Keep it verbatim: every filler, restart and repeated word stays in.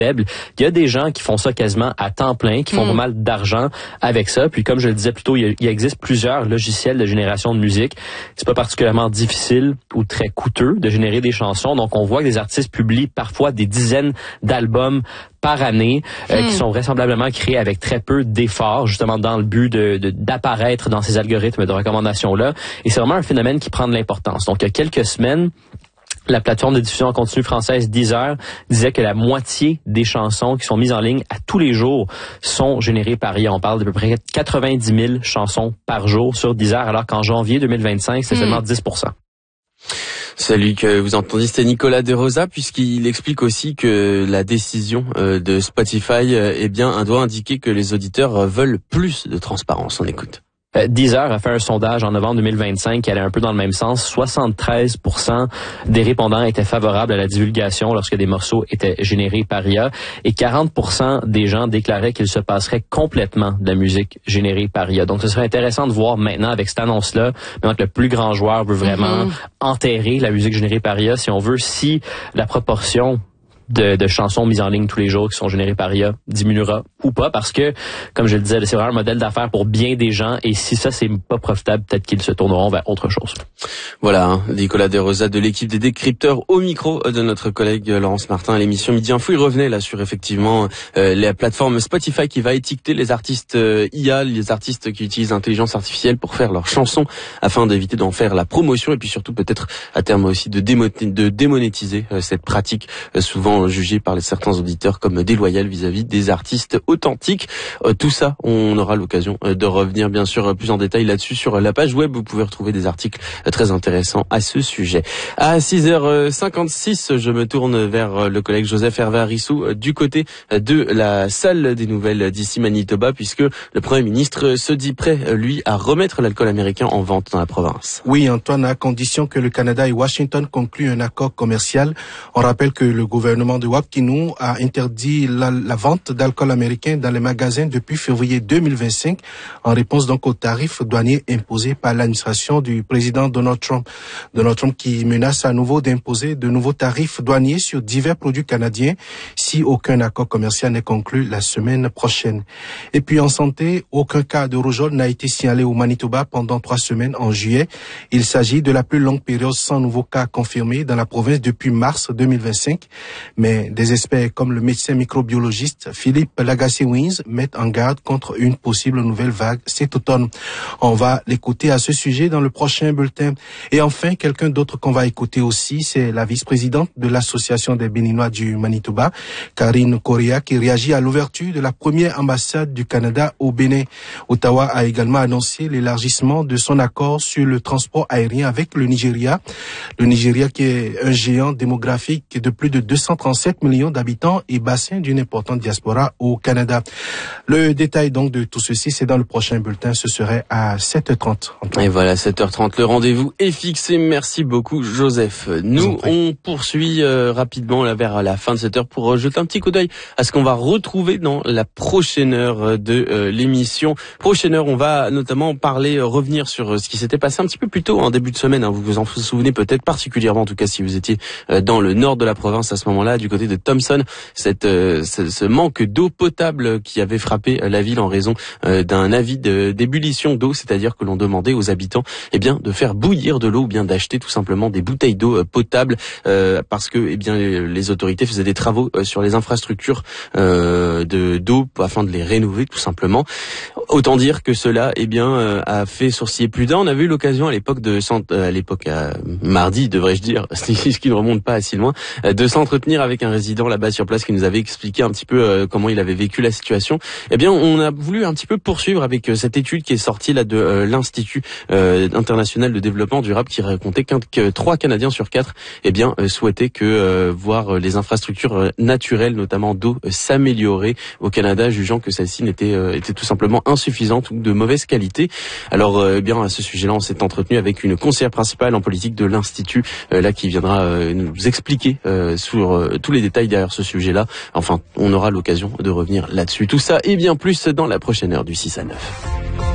faible. Il y a des gens qui font ça quasiment à temps plein, qui font mmh. pas mal d'argent avec ça. Puis comme je le disais plus tôt, il, y a, il existe plusieurs logiciels de génération de musique. C'est pas particulièrement difficile ou très coûteux de générer des chansons. Donc on voit que des artistes publient parfois des dizaines d'albums par année, euh, mmh. qui sont vraisemblablement créés avec très peu d'efforts, justement dans le but de, de d'apparaître dans ces algorithmes de recommandation-là. Et c'est vraiment un phénomène qui prend de l'importance. Donc il y a quelques semaines, la plateforme de diffusion en continu française Deezer disait que la moitié des chansons qui sont mises en ligne à tous les jours sont générées par I A. On parle d'à peu près quatre-vingt-dix mille chansons par jour sur Deezer, alors qu'en janvier deux mille vingt-cinq, c'est mmh. seulement dix pour cent. Celui que vous entendiez, c'était Nicolas De Rosa, puisqu'il explique aussi que la décision de Spotify, eh bien, doit indiquer que les auditeurs veulent plus de transparence. On écoute. Deezer a fait un sondage en novembre deux mille vingt-cinq qui allait un peu dans le même sens. soixante-treize pour cent des répondants étaient favorables à la divulgation lorsque des morceaux étaient générés par I A et quarante pour cent des gens déclaraient qu'il se passerait complètement de la musique générée par I A. Donc ce serait intéressant de voir maintenant avec cette annonce-là, maintenant que le plus grand joueur veut vraiment mm-hmm. enterrer la musique générée par I A, si on veut, si la proportion De, de chansons mises en ligne tous les jours qui sont générées par I A diminuera ou pas, parce que, comme je le disais, c'est vraiment un modèle d'affaires pour bien des gens, et si ça, c'est pas profitable, peut-être qu'ils se tourneront vers autre chose. Voilà, hein, Nicolas De Rosa de l'équipe des décrypteurs au micro de notre collègue Laurence Martin à l'émission Midi Info. Il revenait là sur effectivement euh, la plateforme Spotify qui va étiqueter les artistes euh, I A, les artistes qui utilisent l'intelligence artificielle pour faire leurs chansons, afin d'éviter d'en faire la promotion, et puis surtout peut-être à terme aussi de, démo- de démonétiser euh, cette pratique euh, souvent jugé par les certains auditeurs comme déloyal vis-à-vis des artistes authentiques. Euh, tout ça, on aura l'occasion euh, de revenir bien sûr plus en détail là-dessus sur la page web. Vous pouvez retrouver des articles euh, très intéressants à ce sujet. À six heures cinquante-six, je me tourne vers le collègue Joseph Hervé Arissou euh, du côté de la salle des nouvelles d'ici Manitoba, puisque le Premier ministre se dit prêt, lui, à remettre l'alcool américain en vente dans la province. Oui, Antoine, à condition que le Canada et Washington concluent un accord commercial. On rappelle que le gouvernement de Wapkinou a interdit la, la vente d'alcool américain dans les magasins depuis février deux mille vingt-cinq, en réponse donc aux tarifs douaniers imposés par l'administration du président Donald Trump. Donald Trump qui menace à nouveau d'imposer de nouveaux tarifs douaniers sur divers produits canadiens si aucun accord commercial n'est conclu la semaine prochaine. Et puis en santé, aucun cas de rougeole n'a été signalé au Manitoba pendant trois semaines en juillet. Il s'agit de la plus longue période sans nouveaux cas confirmés dans la province depuis mars deux mille vingt-cinq. Mais des experts comme le médecin microbiologiste Philippe Lagacé-Wins mettent en garde contre une possible nouvelle vague cet automne. On va l'écouter à ce sujet dans le prochain bulletin. Et enfin, quelqu'un d'autre qu'on va écouter aussi, c'est la vice-présidente de l'Association des Béninois du Manitoba, Karine Correa, qui réagit à l'ouverture de la première ambassade du Canada au Bénin. Ottawa a également annoncé l'élargissement de son accord sur le transport aérien avec le Nigeria. Le Nigeria qui est un géant démographique de plus de deux cent trente-sept millions d'habitants et bassin d'une importante diaspora au Canada. Le détail donc de tout ceci, c'est dans le prochain bulletin, ce serait à sept heures trente. Et voilà, sept heures trente, le rendez-vous est fixé. Merci beaucoup Joseph. Nous, on poursuit euh, rapidement là, vers la fin de cette heure pour euh, jeter un petit coup d'œil à ce qu'on va retrouver dans la prochaine heure de euh, l'émission. Prochaine heure, on va notamment parler, euh, revenir sur euh, ce qui s'était passé un petit peu plus tôt en début de semaine. Hein. Vous vous en souvenez peut-être particulièrement, en tout cas si vous étiez euh, dans le nord de la province à ce moment-là, du côté de Thompson, cette, euh, ce, ce manque d'eau potable qui avait frappé la ville en raison euh, d'un avis de, d'ébullition d'eau, c'est-à-dire que l'on demandait aux habitants eh bien, de faire bouillir de l'eau ou bien d'acheter tout simplement des bouteilles d'eau euh, potable euh, parce que eh bien, les autorités faisaient des travaux euh, sur les infrastructures euh, de, d'eau afin de les rénover tout simplement. Autant dire que cela eh bien, euh, a fait sourciller plus d'un. On avait eu l'occasion à l'époque, de euh, à l'époque à mardi, devrais-je dire, ce qui ne remonte pas si loin, euh, de s'entretenir avec un résident là-bas sur place qui nous avait expliqué un petit peu euh, comment il avait vécu la situation. Eh bien, on a voulu un petit peu poursuivre avec euh, cette étude qui est sortie là de euh, l'Institut euh, international de développement durable qui racontait qu'un, que trois Canadiens sur quatre eh bien euh, souhaitaient que euh, voir les infrastructures euh, naturelles, notamment d'eau, euh, s'améliorer au Canada, jugeant que celle-ci n'était euh, était tout simplement insuffisante ou de mauvaise qualité. Alors, euh, eh bien à ce sujet-là, on s'est entretenu avec une conseillère principale en politique de l'Institut, euh, là qui viendra euh, nous expliquer euh, sur euh, tous les détails derrière ce sujet-là. Enfin, on aura l'occasion de revenir là-dessus. Tout ça et bien plus dans la prochaine heure du six à neuf.